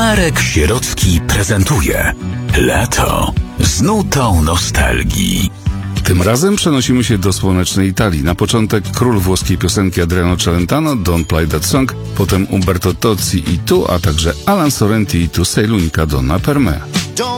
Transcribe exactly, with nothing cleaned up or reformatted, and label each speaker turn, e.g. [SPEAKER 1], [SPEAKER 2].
[SPEAKER 1] Marek Sierocki prezentuje Lato z nutą nostalgii.
[SPEAKER 2] Tym razem przenosimy się do słonecznej Italii. Na początek król włoskiej piosenki Adriano Celentano, Don't Play That Song, potem Umberto Tozzi i Tu, a także Alan Sorrenti i Tu sei l'unica donna per me.